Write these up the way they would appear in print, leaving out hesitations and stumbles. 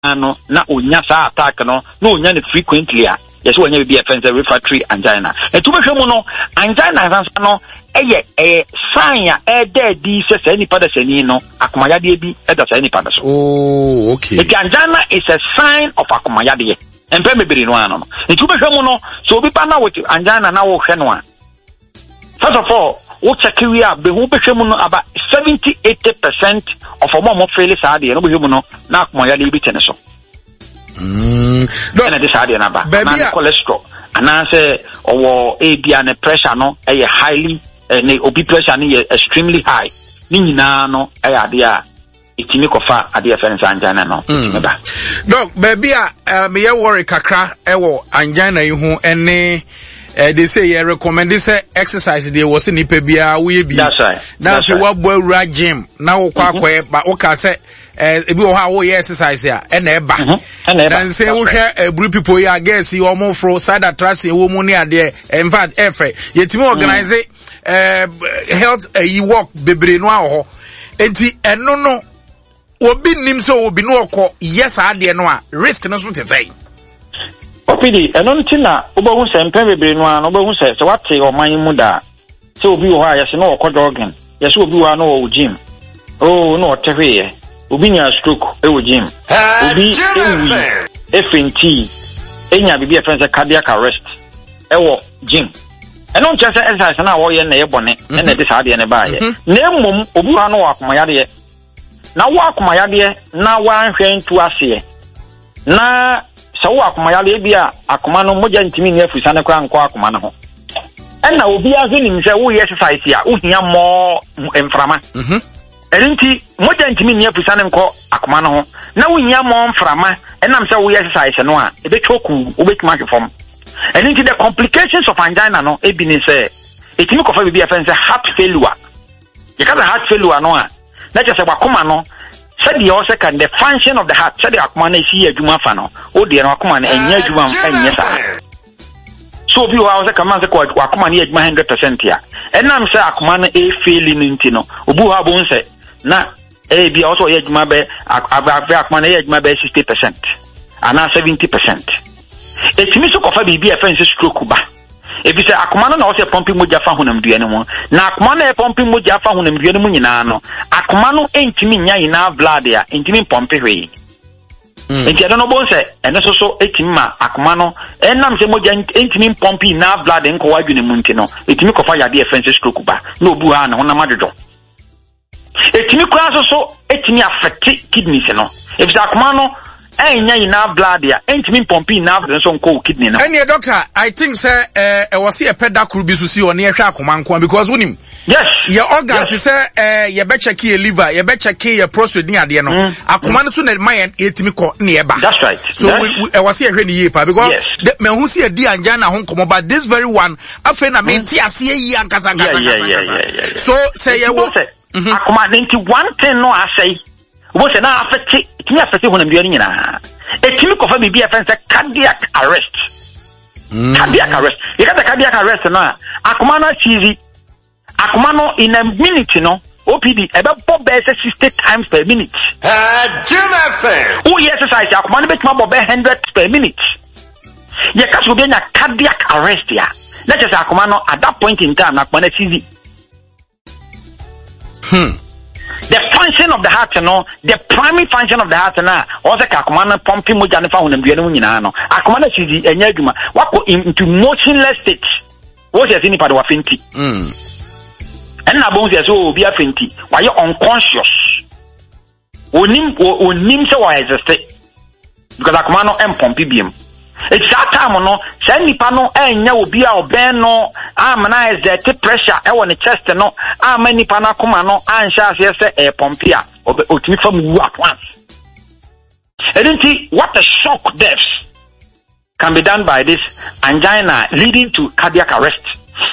no na onya sa attack no na onya ne frequently a yes when you be a friend refractory angina e tu be hwemu no angina no eye sign ya dead di se nipa da sani no akomayade bi da sa nipa da so. Oh, okay. The angina is a sign of akomayade and pemebiri no ano no e tu be hwemu no so obi pa na with angina na wo hwe no a first of all what check we are be who be hwemu no about 70-80% of omo fail sa de no be hwemu no na akomayade bi tene so. No, and this idea na ba na cholesterol and say or AD pressure no highly obi pressure ni extremely high ni nyina no ade a itimi kofa ade afense angina no ba doc baby me ye worry kakra ewo angina yi ho ene they say you recommend this exercise they was nipa bia we bi that's right now so we bo gym na wo kwa ba wo ka say ebi wo ha wo exercise ya na eba dan say wo hwe group people ya guess you almost fro side attraction wo mu ne ade in fact efe yetimi organize health work bebre no aho enti eno no obi nim so obi no okọ yes ade no a risk no so tezai opidi eno ntina obo hu se mpen bebre no a no obo hu se wate o man mu da se obi wo ha yes no okọ jogging yes obi wo no wo gym oh no otehwe obi nya stroke ewo gym obi FNT enya bibi efense cardiac arrest ewo gym eno nche se exercise na wo ye na ye bone na de sa de ne ba ye na mmom obi ha no wakomayade na wakomayade na wanhwe ntu ase na se wakomayade bia akoma no moja ntimi ne afusa ne kwa nkwa akoma no ho ena obi azunim se wo ye exercise ya uhia mo emframa enti moja ntimi ne afusa ne nkwa akoma no ho na uhia mo mframa enam se wo ye exercise no a ebetwoku obetuma hwefom. And into the complications of angina no ebini say etimi kofa bibi afen say heart failure. You can heart failure no a na just say wakoma no said the also can the function of the heart said the akoma na si adwuma fa no o de no akoma na enya adwuma enya sa so bi wa also come say wakoma na adwuma 100% ya enam say akoma na e failing nti no obu ha bon say na e bi also ye adwuma be akoma na ye adwuma be 60% ana 70%. Etimi so kofa bibi afense stroke ba ebi se akoma no na wo se pompi moja fa honam duane mu na akoma na e pompi moja fa honam duane mu nyina no akoma no entimi nya ina blood ya entimi pompi hwe enti ado no bon se ene so etimi ma akoma no enam se moja entimi pompi na blood enko wadwene mu nti no etimi kofa yade afense stroke ba na obu ha na honam adodo etimi kwa so etimi affect kidneys no ebi se akoma no enya ina blood ya entimi pompi na so nko kidney no any doctor I think say was here pedal bi so si on ye hwa akoma nko because unim yes your organ to say ye be check your liver ye be check your prostate ni ade no akoma no so na mayen etimi ko na ye ba that's right so was here hwe ni ye pa because me hu see edi anja na ho nkomo but this very one afa na me ti ase yi ankasa so say ye wo akoma 91 10 no asay wo se na affect timi affect honam duane nyina etimi kofa bibi afense cardiac arrest cardiac arrest you got the cardiac arrest na akoma na chizi akoma no in a minute no OPD ebe bob 60 times per minute Jim FM oh yes exercise akoma no betima bob 100 per minute ye kaso be na cardiac arrest ya let's say akoma no at that point in time akoma na chizi the function of the heart no the primary function of the heart na also akoma na pumping moja ne fa honam duane mu nyina no akoma na chizi enya adwuma wako into motionless state what you see ni pad wa fenti and na bon say so obi afenti why unconscious onim se wa exist because akoma no empompi biem it's that time no say nipa no enya obi a oben no amana exert pressure e won chest no ama nipa na akoma no ansha ase se pompi a otimi fam wu at once what a shock deaths can be done by this angina leading to cardiac arrest.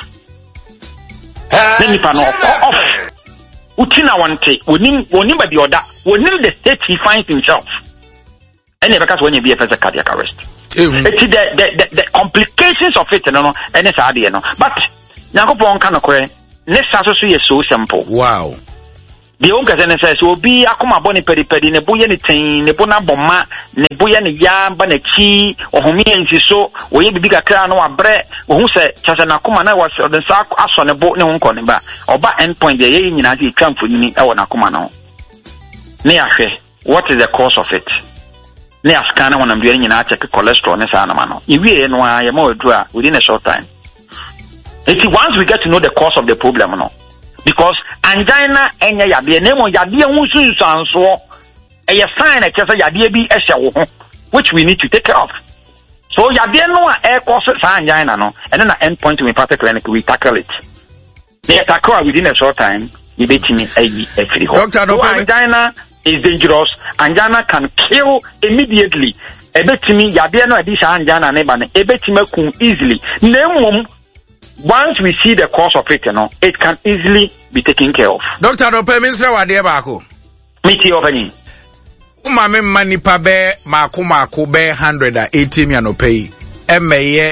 Then nipa no off utina wante wonim ba di oda wonim the state he finds himself and because when you be a cardiac arrest it's the complications of it no and it's hard no but Yakopon kanokwe next so is so simple. Wow. the onka says obi akoma boni pedi ne boye ne ten ne bona bomma ne boye ne yamba na chi ohumi ensiso oye bibi kakra no abre ohun se chase na akoma na was the sa aso ne bo ne honko ne ba oba endpoint de ye nyina se twamfo ni e wona akoma no ne ahwe what is the cause of it ne askana wona mduani nyina check cholesterol ne sa na ma no iwie no a ye ma odu a within a short time. If once we get to know the cause of the problem no, because angina enya yade nemo yade hu sunsanso e sign e kese yade bi ehye wo ho which we need to take care of. So yade no a cause angina no and then at end point we part clinic we tackle it. They tackle within a short time you betimi every Doctor, so angina is dangerous. Angina can kill immediately. E betimi yade no adi sa angina ne ba ne e betimi kum easily. Nemom once we see the cause of it, it can easily be taken care of. Doctor, no pay minister wa de baako. Miti openi. Uma me manipa be mako be 180 million no pay. Emeye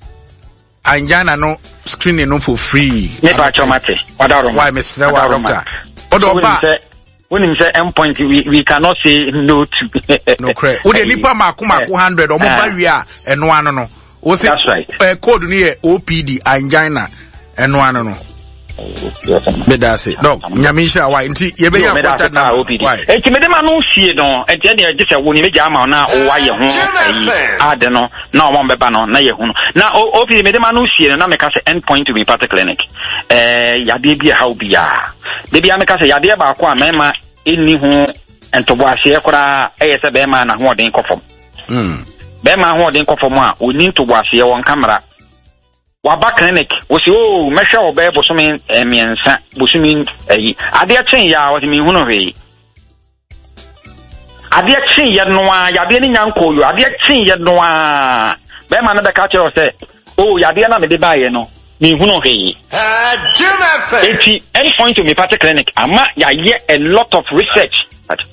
anjana no screening no for free. Ne ba chomate. Why minister wa doctor? Odo ba. When him say endpoint we cannot say no to. No correct. Ode nipa mako 100 omo ba wi a eno ano no. That's right. Code ni OPD angina eno ano no. Me da say. No, nyamisha wa nti ye be ya contact na OPD. Enti me dem anu sie no, enti dey just woni me ja ma na o wa ye ho ade no na o mo beba no na ye ho no. Na OPD me dem anu sie no na me ka say endpoint to be part clinic. Yade bi how bia. De bia me ka say yade ba ko a me ma eni ho entobo ase kora se be ma na ho den kofom. Bema ho den kofo mu a oni to boase won camera wa ba clinic wo si o mehwe wo be bosome miensa bosome ayi ade achen ya wo mi hunu hwe ade achen ya no a yade ni nyanko yo ade achen ya no a bema na be ka che o se o yade na me de ba ye no mi hunu hwe eti endpoint to me part clinic ama ya ye a lot of research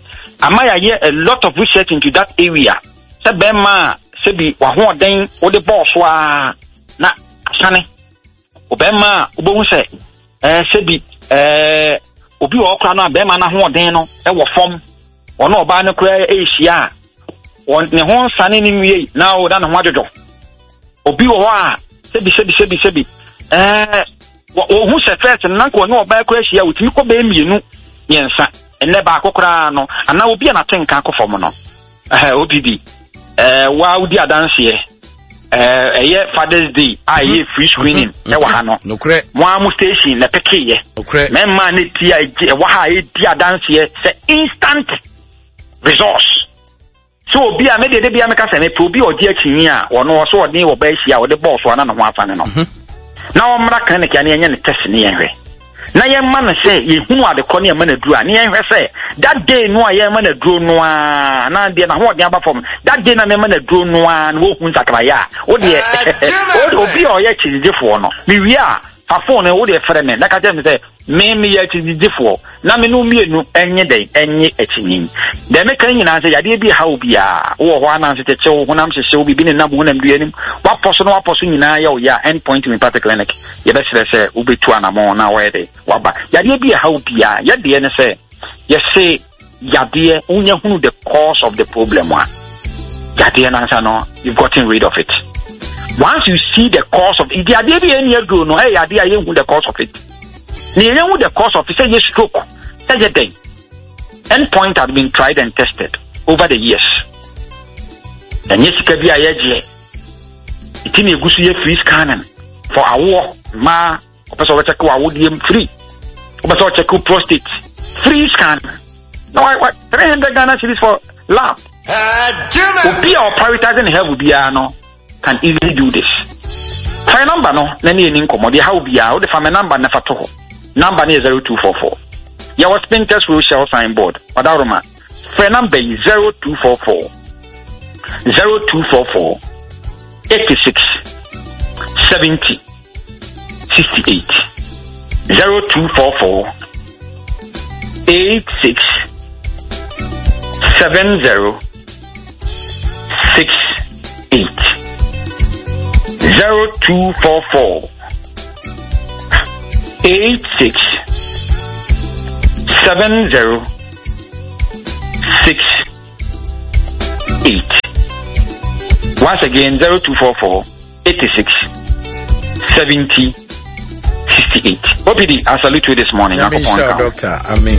a lot of research into that area. Se bema sebi wa ho den wo de boss wa na asane obema obohu se sebi obi wo kra no bema na ho den no e wo fom ono oba ne kra ehia won ne ho sane ni wie na o da na ho adodo obi wo a sebi wo hu se first na ko no oba kra ehia wotimi ko be mienu yensa enne ba akokra no ana obi na tenka akofom no OPD wa udi adanse Father's Day aye free screening e wa ha no mo am station na pekeye me ma ne tia wa ha e di adanse se instant resource so obi a me de bia me ka se me obi odi akinyi a ono so odin wo ba hia wo de boss wa na no ho afane no na o mra clinic ya ne enye ne test ne yenhwe na ye ma na say ye hunu ade ko ne ma na duru a ne yenhwe say that day no a ye ma na duru no a na de na ho de aba fom that day na me ma na duru no a wo hu sakra ya wo de obi o ye chizifo no mi wi a fa phone wo de fere me na ka tell me say me ye chizifo na me no mienu enye den enye achinyin de me kan nyina say yade bi ha obi a wo ho ana se teche wo honam se obi bi ne na bo na mduanim wa poso nyina ya o ya endpoint in part clinic ye be se ubetu anamo na wa de wa ba yade bi ha obi a yade ne say you say yade unya hunu the cause of the problem wa yade na answer no you've gotten rid of it. Once you see the cause of it, yade bi eni adu no yade aye hu the cause of it. Near the cause of say stroke, say day. Endpoint had been tried and tested over the years. And yes, can be a year. It in a gusu free scanning for a war ma. Opeso check wa wodium free. Opeso check prostate free scan. No, what 300 Ghana cedis for lab. Obi or prioritizing health will be no can easily do this. Fine number no, nani eni nkomo. How be a the family number na fatoho. Number is 0244. Ya was Pinkers Road Shell signboard. Wadaroma. Phone number is 0244 86 70 68 0244 86 70 68 0244 86 7068. Once again, 0244 86 70 68. OPD, I salute you this morning. Doctor. Amen.